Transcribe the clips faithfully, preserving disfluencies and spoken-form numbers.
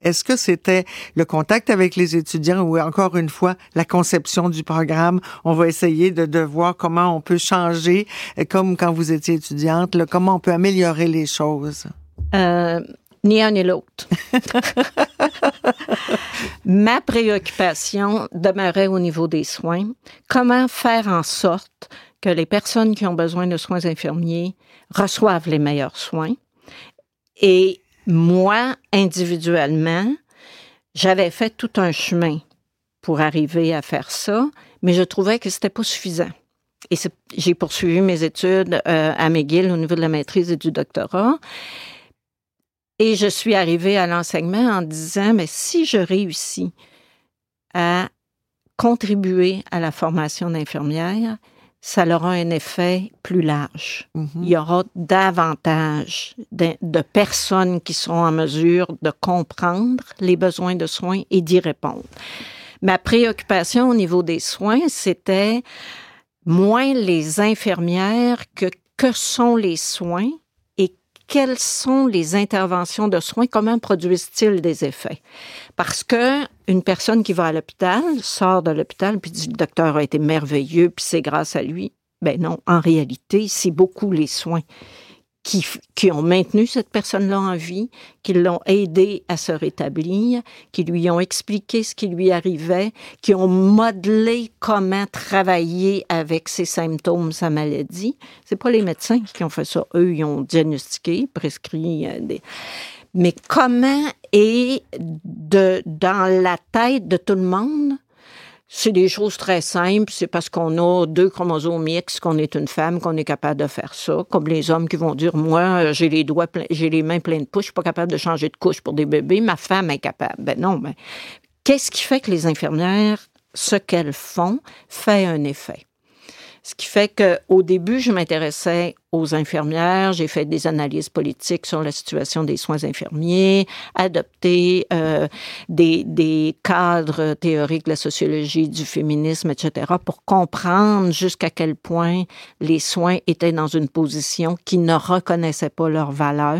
Est-ce que c'était le contact avec les étudiants ou encore une fois la conception du programme? On va essayer de, de voir comment on peut changer, comme quand vous étiez étudiante, là, comment on peut améliorer les choses. Euh, ni un ni l'autre. Ma préoccupation demeurait au niveau des soins. Comment faire en sorte que les personnes qui ont besoin de soins infirmiers reçoivent les meilleurs soins? Et moi, individuellement, j'avais fait tout un chemin pour arriver à faire ça, mais je trouvais que c'était pas suffisant. Et c'est, j'ai poursuivi mes études euh, à McGill au niveau de la maîtrise et du doctorat. Et je suis arrivée à l'enseignement en disant, mais si je réussis à contribuer à la formation d'infirmières, ça aura un effet plus large. Mm-hmm. Il y aura davantage de, de personnes qui seront en mesure de comprendre les besoins de soins et d'y répondre. Ma préoccupation au niveau des soins, c'était moins les infirmières que que sont les soins et quelles sont les interventions de soins, comment produisent-ils des effets? Parce que une personne qui va à l'hôpital, sort de l'hôpital, puis dit « le docteur a été merveilleux, puis c'est grâce à lui ». Ben non, en réalité, c'est beaucoup les soins qui, qui ont maintenu cette personne-là en vie, qui l'ont aidé à se rétablir, qui lui ont expliqué ce qui lui arrivait, qui ont modelé comment travailler avec ses symptômes, sa maladie. C'est pas les médecins qui ont fait ça. Eux, ils ont diagnostiqué, prescrit euh, des... Mais comment est de, dans la tête de tout le monde? C'est des choses très simples. C'est parce qu'on a deux chromosomes X, qu'on est une femme, qu'on est capable de faire ça. Comme les hommes qui vont dire, moi, j'ai les doigts, plein, j'ai les mains pleines de couches, je suis pas capable de changer de couche pour des bébés. Ma femme est capable. Ben non, mais qu'est-ce qui fait que les infirmières, ce qu'elles font, fait un effet? Ce qui fait qu'au début, je m'intéressais aux infirmières. J'ai fait des analyses politiques sur la situation des soins infirmiers, adopté euh, des, des cadres théoriques de la sociologie, du féminisme, et cetera, pour comprendre jusqu'à quel point les soins étaient dans une position qui ne reconnaissait pas leur valeur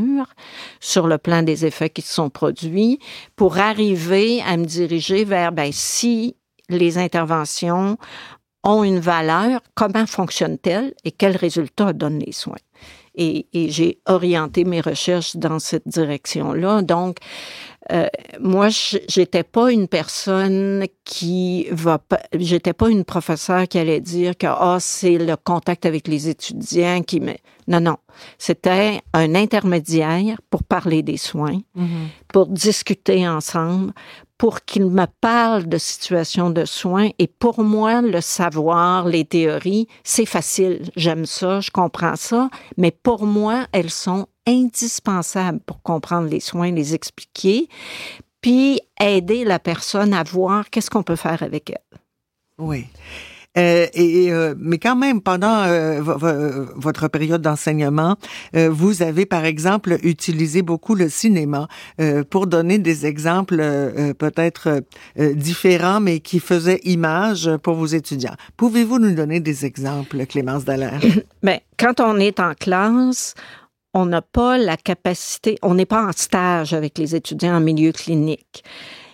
sur le plan des effets qui se sont produits, pour arriver à me diriger vers, ben, si les interventions ont une valeur, comment fonctionnent-elles et quels résultats donnent les soins. Et, et j'ai orienté mes recherches dans cette direction-là. Donc, euh, moi, j'étais pas une personne qui va... J'étais pas une professeure qui allait dire que ah, c'est le contact avec les étudiants qui... Me... Non, non. C'était un intermédiaire pour parler des soins, mm-hmm. pour discuter ensemble, pour qu'ils me parlent de situations de soins. Et pour moi, le savoir, les théories, c'est facile. J'aime ça, je comprends ça. Mais pour moi, elles sont indispensables pour comprendre les soins, les expliquer, puis aider la personne à voir qu'est-ce qu'on peut faire avec elle. Oui. Euh, et, euh, mais quand même, pendant euh, v- v- votre période d'enseignement, euh, vous avez, par exemple, utilisé beaucoup le cinéma euh, pour donner des exemples euh, peut-être euh, différents, mais qui faisaient image pour vos étudiants. Pouvez-vous nous donner des exemples, Clémence Dallaire? Bien, quand on est en classe, on n'a pas la capacité, on n'est pas en stage avec les étudiants en milieu clinique.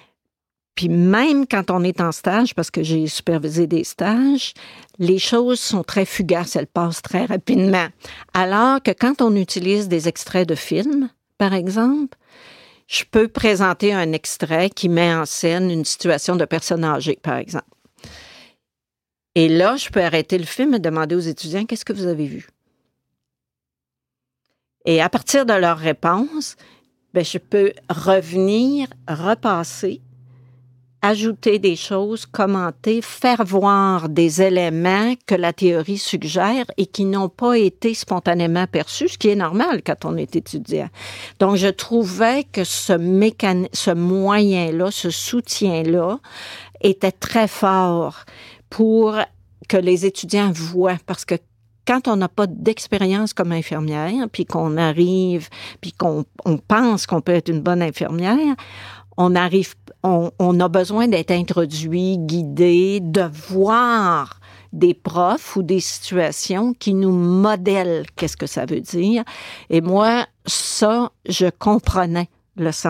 Puis même quand on est en stage, parce que j'ai supervisé des stages, les choses sont très fugaces, elles passent très rapidement. Alors que quand on utilise des extraits de films, par exemple, je peux présenter un extrait qui met en scène une situation de personne âgée, par exemple. Et là, je peux arrêter le film et demander aux étudiants, qu'est-ce que vous avez vu? Et à partir de leur réponse, ben, je peux revenir, repasser, ajouter des choses, commenter, faire voir des éléments que la théorie suggère et qui n'ont pas été spontanément perçus, ce qui est normal quand on est étudiant. Donc, je trouvais que ce mécan... ce moyen-là, ce soutien-là, était très fort pour que les étudiants voient, parce que quand on n'a pas d'expérience comme infirmière, puis qu'on arrive, puis qu'on on pense qu'on peut être une bonne infirmière, on arrive, on, on a besoin d'être introduit, guidé, de voir des profs ou des situations qui nous modèlent qu'est-ce que ça veut dire. Et moi, ça, je comprenais le sens